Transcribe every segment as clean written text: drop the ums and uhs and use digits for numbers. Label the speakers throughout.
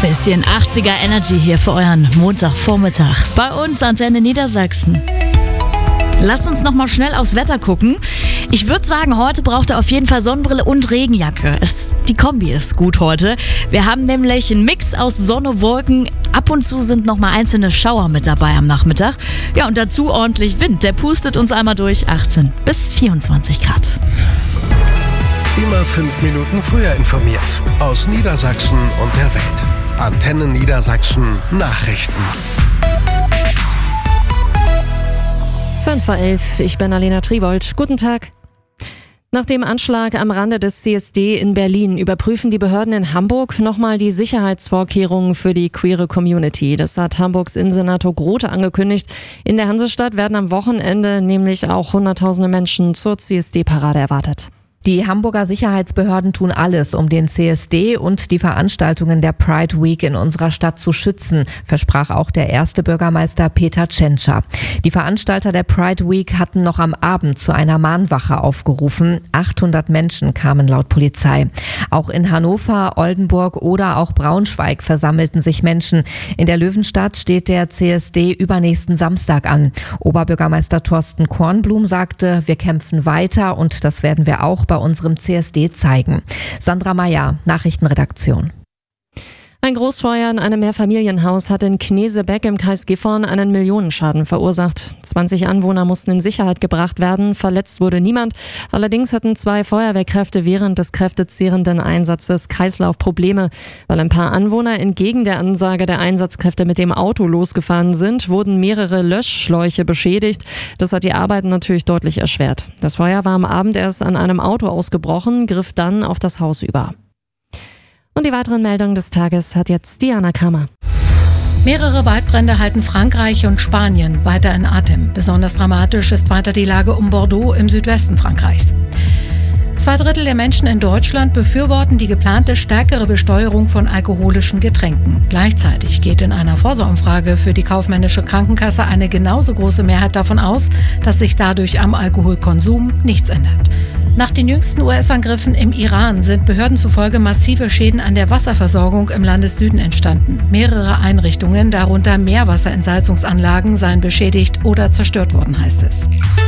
Speaker 1: Bisschen 80er Energy hier für euren Montagvormittag. Bei uns Antenne Niedersachsen. Lasst uns noch mal schnell aufs Wetter gucken. Ich würde sagen, heute braucht ihr auf jeden Fall Sonnenbrille und Regenjacke. Die Kombi ist gut heute. Wir haben nämlich einen Mix aus Sonne, Wolken. Ab und zu sind noch mal einzelne Schauer mit dabei am Nachmittag. Ja, und dazu ordentlich Wind. Der pustet uns einmal durch 18 bis 24 Grad.
Speaker 2: Immer 5 Minuten früher informiert. Aus Niedersachsen und der Welt. Antenne Niedersachsen Nachrichten.
Speaker 3: 5:11 Uhr, ich bin Alena Triwold. Guten Tag. Nach dem Anschlag am Rande des CSD in Berlin überprüfen die Behörden in Hamburg nochmal die Sicherheitsvorkehrungen für die queere Community. Das hat Hamburgs Innensenator Grote angekündigt. In der Hansestadt werden am Wochenende nämlich auch Hunderttausende Menschen zur CSD-Parade erwartet.
Speaker 4: Die Hamburger Sicherheitsbehörden tun alles, um den CSD und die Veranstaltungen der Pride Week in unserer Stadt zu schützen, versprach auch der erste Bürgermeister Peter Tschentscher. Die Veranstalter der Pride Week hatten noch am Abend zu einer Mahnwache aufgerufen. 800 Menschen kamen laut Polizei. Auch in Hannover, Oldenburg oder auch Braunschweig versammelten sich Menschen. In der Löwenstadt steht der CSD übernächsten Samstag an. Oberbürgermeister Thorsten Kornblum sagte, wir kämpfen weiter und das werden wir auch bei unserem CSD zeigen. Sandra Meyer, Nachrichtenredaktion.
Speaker 3: Ein Großfeuer in einem Mehrfamilienhaus hat in Knesebeck im Kreis Gifhorn einen Millionenschaden verursacht. 20 Anwohner mussten in Sicherheit gebracht werden. Verletzt wurde niemand. Allerdings hatten 2 Feuerwehrkräfte während des kräftezehrenden Einsatzes Kreislaufprobleme. Weil ein paar Anwohner entgegen der Ansage der Einsatzkräfte mit dem Auto losgefahren sind, wurden mehrere Löschschläuche beschädigt. Das hat die Arbeiten natürlich deutlich erschwert. Das Feuer war am Abend erst an einem Auto ausgebrochen, griff dann auf das Haus über. Und die weiteren Meldungen des Tages hat jetzt Diana Kramer.
Speaker 5: Mehrere Waldbrände halten Frankreich und Spanien weiter in Atem. Besonders dramatisch ist weiter die Lage um Bordeaux im Südwesten Frankreichs. 2/3 der Menschen in Deutschland befürworten die geplante stärkere Besteuerung von alkoholischen Getränken. Gleichzeitig geht in einer Vorsorumfrage für die kaufmännische Krankenkasse eine genauso große Mehrheit davon aus, dass sich dadurch am Alkoholkonsum nichts ändert. Nach den jüngsten US-Angriffen im Iran sind Behörden zufolge massive Schäden an der Wasserversorgung im Landessüden entstanden. Mehrere Einrichtungen, darunter Meerwasserentsalzungsanlagen, seien beschädigt oder zerstört worden, heißt es.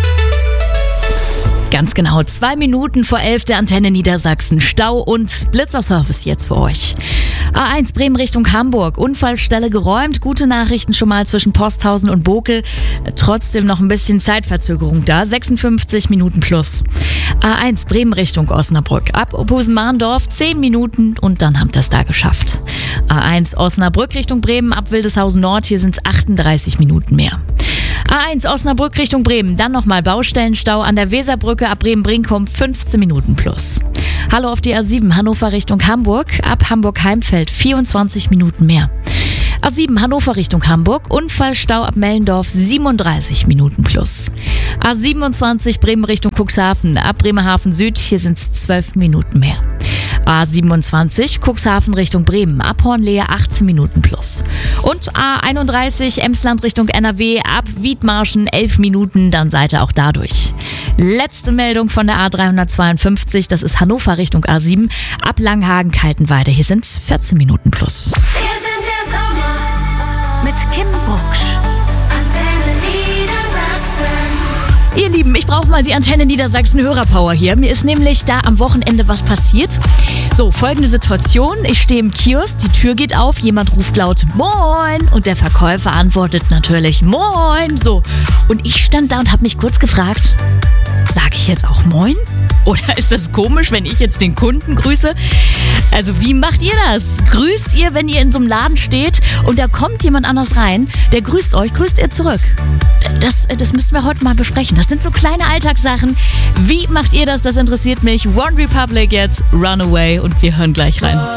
Speaker 1: Ganz genau, 2 Minuten vor 11 der Antenne Niedersachsen. Stau und Blitzerservice jetzt für euch. A1 Bremen Richtung Hamburg. Unfallstelle geräumt. Gute Nachrichten schon mal zwischen Posthausen und Bokel. Trotzdem noch ein bisschen Zeitverzögerung da. 56 Minuten plus. A1 Bremen Richtung Osnabrück. Ab Ophusen-Mahndorf 10 Minuten und dann habt ihr es da geschafft. A1 Osnabrück Richtung Bremen. Ab Wildeshausen Nord. Hier sind es 38 Minuten mehr. A1 Osnabrück Richtung Bremen, dann nochmal Baustellenstau an der Weserbrücke ab Bremen-Brinkum, 15 Minuten plus. Hallo auf die A7 Hannover Richtung Hamburg, ab Hamburg-Heimfeld 24 Minuten mehr. A7 Hannover Richtung Hamburg, Unfallstau ab Mellendorf 37 Minuten plus. A27 Bremen Richtung Cuxhaven, ab Bremerhaven Süd, hier sind es 12 Minuten mehr. A27 Cuxhaven Richtung Bremen, ab Hornlehe 18 Minuten plus. Und A31 Emsland Richtung NRW, ab Wiedmarschen 11 Minuten, dann seid ihr auch dadurch. Letzte Meldung von der A352, das ist Hannover Richtung A7, ab Langhagen-Kaltenweide, hier sind es 14 Minuten plus.
Speaker 6: Wir sind der Sommer mit Kim Bucksch. Antenne Niedersachsen.
Speaker 1: Ihr Lieben, ich brauche mal die Antenne Niedersachsen Hörerpower hier. Mir ist nämlich da am Wochenende was passiert. So, folgende Situation. Ich stehe im Kiosk, die Tür geht auf, jemand ruft laut Moin und der Verkäufer antwortet natürlich Moin. So, und ich stand da und habe mich kurz gefragt, sage ich jetzt auch Moin? Oder ist das komisch, wenn ich jetzt den Kunden grüße? Also wie macht ihr das? Grüßt ihr, wenn ihr in so einem Laden steht und da kommt jemand anders rein, der grüßt euch, grüßt ihr zurück? Das müssen wir heute mal besprechen. Das sind so kleine Alltagssachen. Wie macht ihr das? Das interessiert mich. One Republic jetzt, Runaway und wir hören gleich rein.